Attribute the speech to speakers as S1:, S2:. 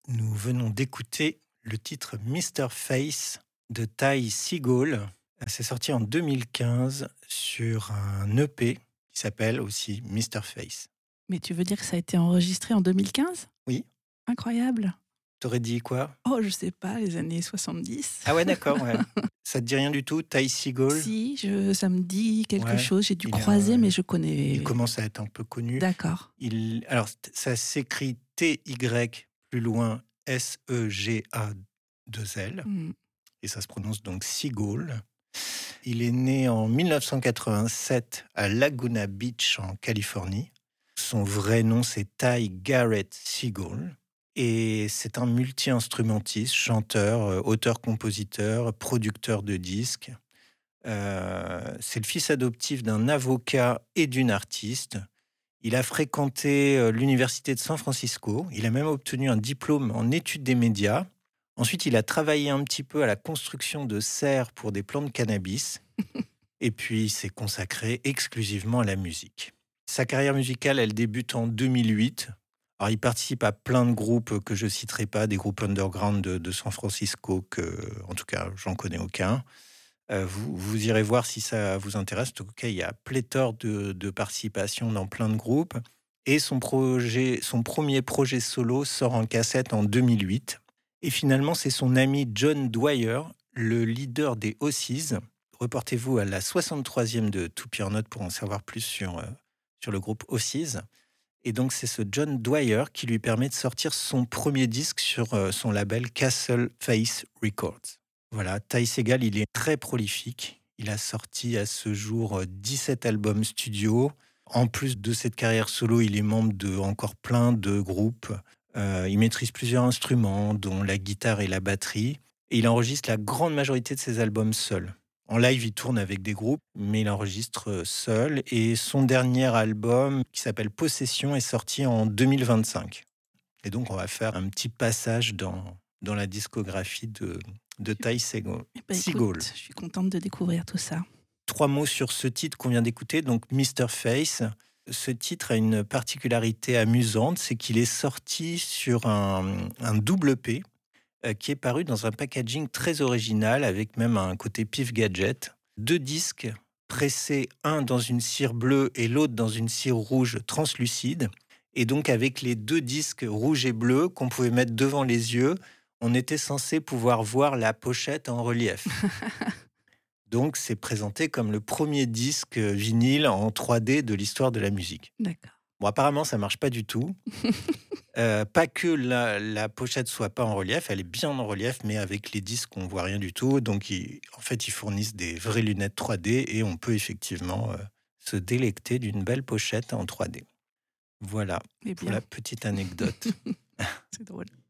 S1: Nous venons d'écouter le titre Mr. Face de Ty Segall. C'est sorti en 2015 sur un EP qui s'appelle aussi Mr. Face.
S2: Mais tu veux dire que ça a été enregistré en 2015?
S1: Oui,
S2: Incroyable.
S1: t'aurais dit quoi?
S2: Oh, je sais pas, les années 70.
S1: Ah ouais, d'accord, ouais. Ça te dit rien du tout, Ty Segall?
S2: Si, ça me dit quelque
S1: Ouais,
S2: chose. J'ai dû
S1: il, est
S2: croiser,
S1: un-
S2: mais je
S1: il
S2: connais.
S1: commence à être un peu connu.
S2: D'accord.
S1: Alors, ça s'écrit T-Y, plus loin, S-E-G-A-2-L,
S2: Hmm.
S1: et ça se prononce donc Segall. Il est né en 1987 à Laguna Beach, en Californie. Son vrai nom, c'est Ty Garrett Segall. Et c'est un multi-instrumentiste, chanteur, auteur-compositeur, producteur de disques. C'est le fils adoptif d'un avocat et d'une artiste. Il a fréquenté l'université de San Francisco. Il a même obtenu un diplôme en études des médias. Ensuite, il a travaillé un petit peu à la construction de serres pour des plants de cannabis. Et puis, il s'est consacré exclusivement à la musique. Sa carrière musicale, elle débute en 2008. Alors, il participe à plein de groupes que je ne citerai pas, des groupes underground de San Francisco, en tout cas, j'en connais aucun. Vous irez voir si ça vous intéresse. En tout cas, il y a pléthore de participations dans plein de groupes. Et son premier projet solo sort en cassette en 2008. Et finalement, c'est son ami John Dwyer, le leader des Aussies. Reportez-vous à la 63e de To Pure Note pour en savoir plus sur le groupe Aussies. Et donc, c'est ce John Dwyer qui lui permet de sortir son premier disque sur son label Castle Face Records. Voilà, Ty Segall, il est très prolifique. Il a sorti à ce jour 17 albums studio. En plus de cette carrière solo, il est membre de encore plein de groupes. Il maîtrise plusieurs instruments, dont la guitare et la batterie. Et il enregistre la grande majorité de ses albums seul. En live, il tourne avec des groupes, mais il enregistre seul. Et son dernier album, qui s'appelle Possession, est sorti en 2025. Et donc, on va faire un petit passage dans la discographie de Ty Segall.
S2: Eh ben, écoute, je suis contente de découvrir tout ça.
S1: 3 mots sur ce titre qu'on vient d'écouter, donc Mr. Face. Ce titre a une particularité amusante, c'est qu'il est sorti sur un double P qui est paru dans un packaging très original, avec même un côté pif gadget. 2 disques pressés, un dans une cire bleue et l'autre dans une cire rouge translucide. Et donc avec les 2 disques rouge et bleu qu'on pouvait mettre devant les yeux, on était censé pouvoir voir la pochette en relief. Donc c'est présenté comme le premier disque vinyle en 3D de l'histoire de la musique.
S2: D'accord.
S1: Bon, apparemment, ça marche pas du tout. Pas que la pochette soit pas en relief, elle est bien en relief, mais avec les disques, on voit rien du tout. Donc, en fait, ils fournissent des vraies lunettes 3D et on peut effectivement se délecter d'une belle pochette en 3D. Voilà
S2: Eh
S1: pour
S2: bien,
S1: la petite anecdote.
S2: c'est drôle.